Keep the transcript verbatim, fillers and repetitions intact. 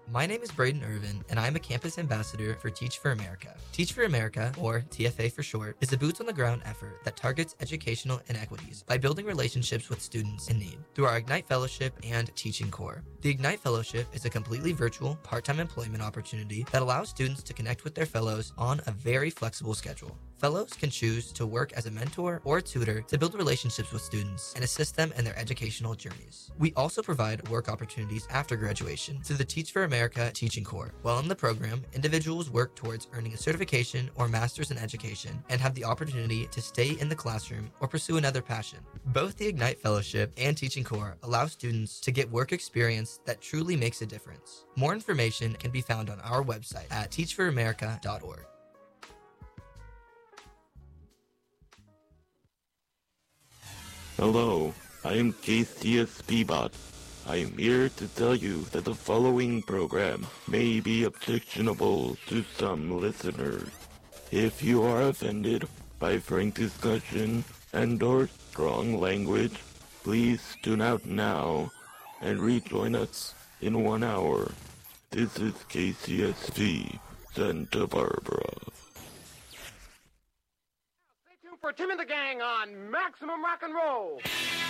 My name is Braden Irvin, and I am a campus ambassador for Teach for America. Teach for America, or T F A for short, is a boots-on-the-ground effort that targets educational inequities by building relationships with students in need through our Ignite Fellowship and Teaching Core. The Ignite Fellowship is a completely virtual, part-time employment opportunity that allows students to connect with their fellows on a very flexible schedule. Fellows can choose to work as a mentor or tutor to build relationships with students and assist them in their educational journeys. We also provide work opportunities after graduation through the Teach for America Teaching Core. While in the program, individuals work towards earning a certification or master's in education and have the opportunity to stay in the classroom or pursue another passion. Both the Ignite Fellowship and Teaching Core allow students to get work experience that truly makes a difference. More information can be found on our website at teach for america dot org. Hello, I am K C S Peabot. I am here to tell you that the following program may be objectionable to some listeners. If you are offended by frank discussion and or strong language, please tune out now and rejoin us in one hour. This is K C S V, Santa Barbara. For Tim and the Gang on Maximum Rock and Roll.